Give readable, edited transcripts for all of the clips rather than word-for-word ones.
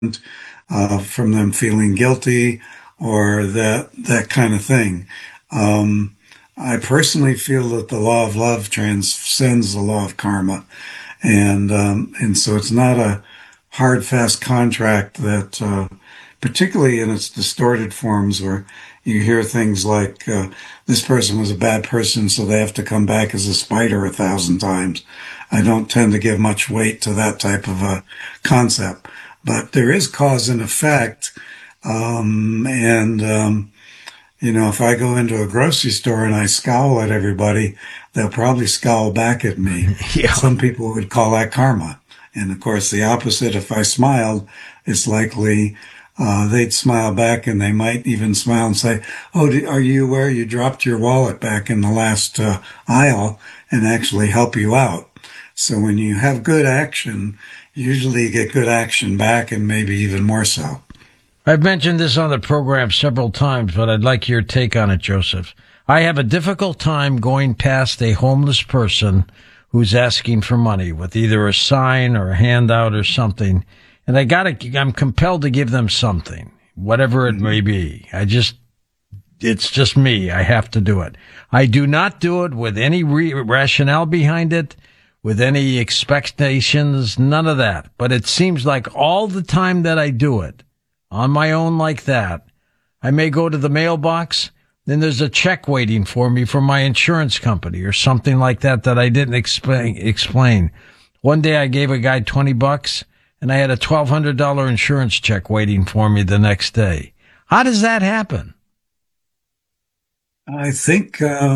from them feeling guilty or that kind of thing. I personally feel that the law of love transcends the law of karma, and so it's not a hard, fast contract that, particularly in its distorted forms, where you hear things like this person was a bad person, so they have to come back as a spider 1,000 times. I don't tend to give much weight to that type of a concept, but there is cause and effect, and if I go into a grocery store and I scowl at everybody, they'll probably scowl back at me. Yeah. Some people would call that karma. And of course, the opposite, if I smiled, it's likely they'd smile back, and they might even smile and say, "Oh, are you aware you dropped your wallet back in the last aisle," and actually help you out. So when you have good action, usually you get good action back, and maybe even more so. I've mentioned this on the program several times, but I'd like your take on it, Joseph. I have a difficult time going past a homeless person who's asking for money with either a sign or a handout or something, and I'm compelled to give them something, whatever it may be. It's just me. I have to do it. I do not do it with any rationale behind it, with any expectations, none of that. But it seems like all the time that I do it, on my own like that, I may go to the mailbox, then there's a check waiting for me from my insurance company or something like that I didn't explain. One day I gave a guy $20 and I had a $1,200 insurance check waiting for me the next day. How does that happen? I think,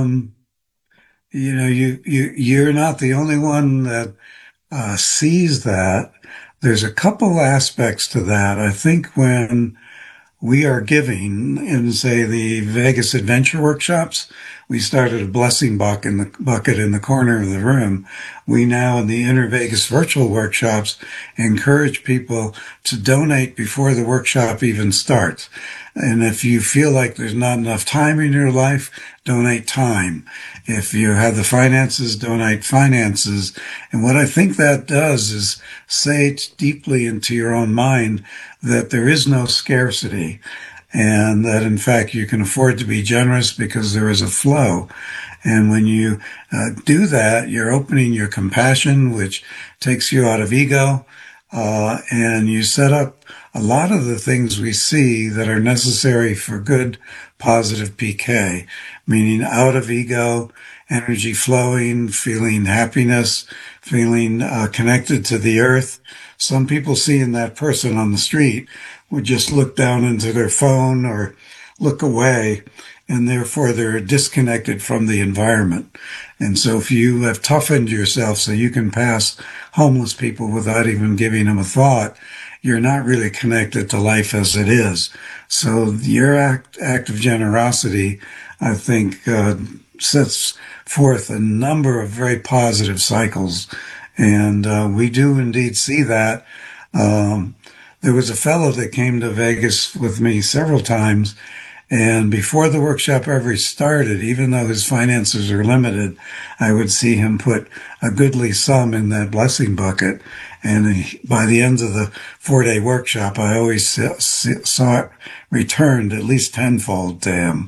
you're not the only one that sees that. There's a couple aspects to that. I think when we are giving in, say, the Vegas Adventure Workshops, we started a blessing bucket in the corner of the room. We now, in the Inner Vegas Virtual Workshops, encourage people to donate before the workshop even starts. And if you feel like there's not enough time in your life, donate time. If you have the finances, donate finances. And what I think that does is say deeply into your own mind that there is no scarcity, and that in fact you can afford to be generous because there is a flow. And when you do that, you're opening your compassion, which takes you out of ego, and you set up a lot of the things we see that are necessary for good, positive PK, meaning out of ego, energy flowing, feeling happiness, feeling connected to the earth. Some people seeing that person on the street would just look down into their phone or look away, and therefore they're disconnected from the environment. And so if you have toughened yourself so you can pass homeless people without even giving them a thought, you're not really connected to life as it is. So your act of generosity, I think, sets forth a number of very positive cycles. And we do indeed see that. There was a fellow that came to Vegas with me several times, and before the workshop ever started, even though his finances are limited, I would see him put a goodly sum in that blessing bucket. And by the end of the 4-day workshop, I always saw it returned at least tenfold to him.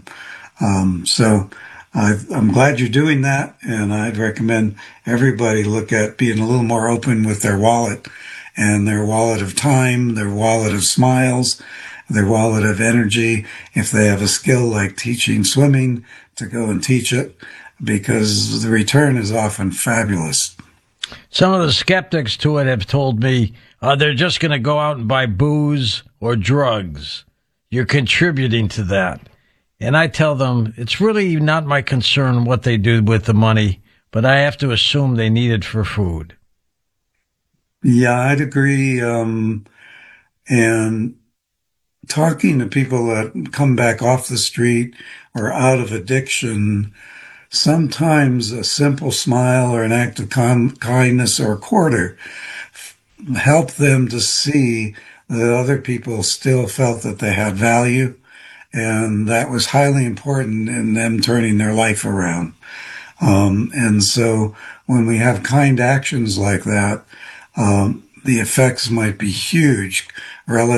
So I'm glad you're doing that, and I'd recommend everybody look at being a little more open with their wallet, and their wallet of time, their wallet of smiles, their wallet of energy. If they have a skill like teaching swimming, to go and teach it, because the return is often fabulous. Some of the skeptics to it have told me they're just going to go out and buy booze or drugs. You're contributing to that. And I tell them it's really not my concern what they do with the money, but I have to assume they need it for food. Yeah, I'd agree. And talking to people that come back off the street or out of addiction, sometimes a simple smile or an act of kindness or a quarter help them to see that other people still felt that they had value. And that was highly important in them turning their life around. And so when we have kind actions like that, the effects might be huge relative